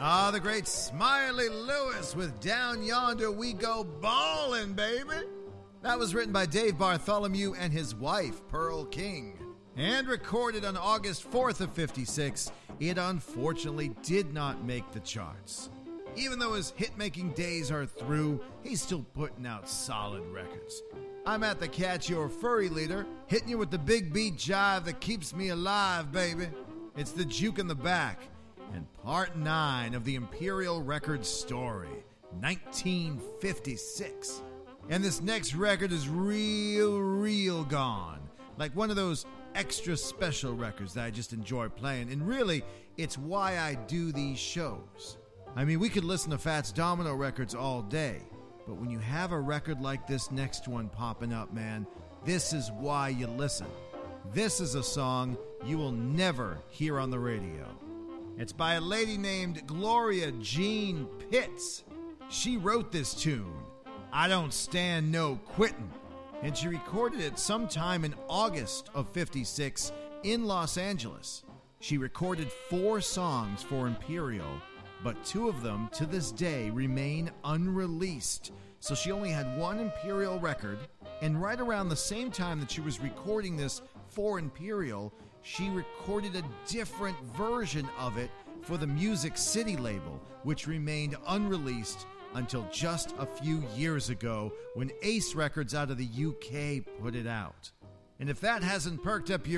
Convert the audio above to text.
Ah, the great Smiley Lewis with Down Yonder We Go Ballin', baby. That was written by Dave Bartholomew and his wife, Pearl King, and recorded on August 4th of 56. It unfortunately did not make the charts. Even though his hit-making days are through, he's still putting out solid records. I'm at the Catch Your Furry Leader, hitting you with the big beat jive that keeps me alive, baby. It's the Juke in the Back, and part 9 of the Imperial Records story, 1956. And this next record is real gone. Like one of those extra special records that I just enjoy playing. And really, it's why I do these shows. I mean, we could listen to Fats Domino records all day, but when you have a record like this next one popping up, man, this is why you listen. This is a song you will never hear on the radio. It's by a lady named Gloria Jean Pitts. She wrote this tune, I Don't Stand No Quittin', and she recorded it sometime in August of 56 in Los Angeles. She recorded 4 songs for Imperial, but 2 of them to this day remain unreleased. So she only had 1 Imperial record, and right around the same time that she was recording this for Imperial, she recorded a different version of it for the Music City label, which remained unreleased until just a few years ago when Ace Records out of the UK put it out. And if that hasn't perked up your